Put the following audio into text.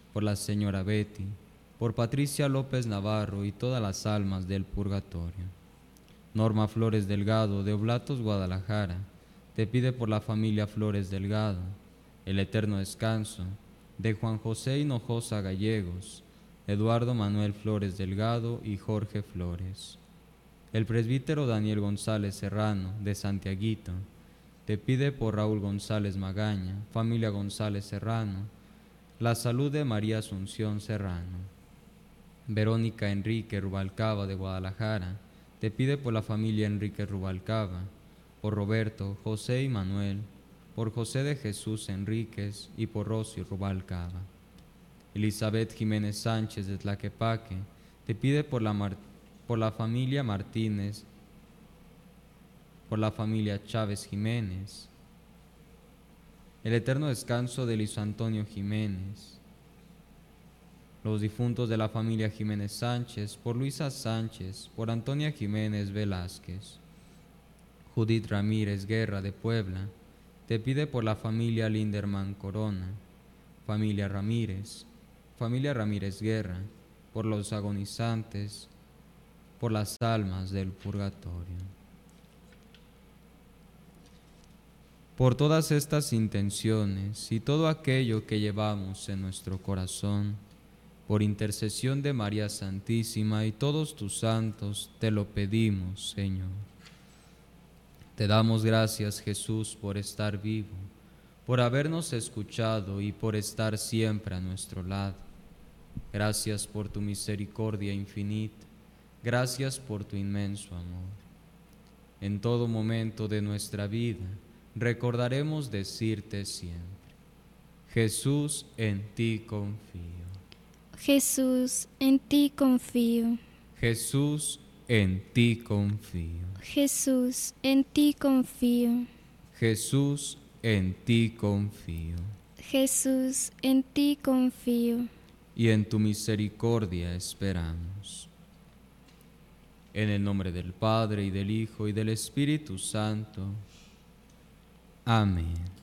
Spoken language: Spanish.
por la señora Betty, por Patricia López Navarro y todas las almas del purgatorio. Norma Flores Delgado, de Oblatos, Guadalajara, te pide por la familia Flores Delgado, el eterno descanso de Juan José Hinojosa Gallegos, Eduardo Manuel Flores Delgado y Jorge Flores. El presbítero Daniel González Serrano, de Santiaguito, te pide por Raúl González Magaña, familia González Serrano, la salud de María Asunción Serrano. Verónica Enrique Rubalcaba, de Guadalajara, te pide por la familia Enrique Rubalcaba, por Roberto, José y Manuel, por José de Jesús Enríquez y por Rosy Rubalcaba. Elizabeth Jiménez Sánchez, de Tlaquepaque, te pide por la familia Martínez, por la familia Chávez Jiménez, el eterno descanso de Luis Antonio Jiménez, los difuntos de la familia Jiménez Sánchez, por Luisa Sánchez, por Antonia Jiménez Velázquez. Judith Ramírez Guerra, de Puebla, te pide por la familia Linderman Corona, familia Ramírez Guerra, por los agonizantes, por las almas del purgatorio. Por todas estas intenciones y todo aquello que llevamos en nuestro corazón, por intercesión de María Santísima y todos tus santos, te lo pedimos, Señor. Te damos gracias, Jesús, por estar vivo, por habernos escuchado y por estar siempre a nuestro lado. Gracias por tu misericordia infinita. Gracias por tu inmenso amor. En todo momento de nuestra vida, recordaremos decirte siempre: Jesús, en ti confío. Jesús, en ti confío. Jesús, en ti confío. Jesús, en ti confío. Jesús, en ti confío. Jesús, en ti confío. Y en tu misericordia esperamos. En el nombre del Padre, y del Hijo, y del Espíritu Santo. Amén.